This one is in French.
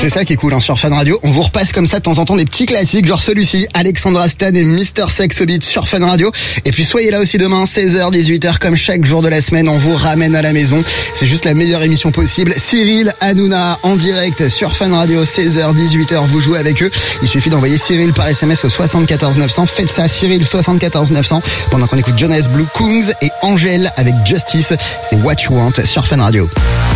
C'est ça qui est cool, hein, sur Fun Radio. On vous repasse comme ça de temps en temps des petits classiques, genre celui-ci, Alexandra Stan et Mr. Sex au beat sur Fun Radio. Et puis soyez là aussi demain, 16h, 18h, comme chaque jour de la semaine, on vous ramène à la maison. C'est juste la meilleure émission possible. Cyril Hanouna en direct sur Fun Radio, 16h, 18h, vous jouez avec eux. Il suffit d'envoyer Cyril par SMS au 74 900. Faites ça, Cyril 74 900, pendant qu'on écoute Jonas Blue, Kungs et Angèle avec Justice. C'est What You Want sur Fun Radio.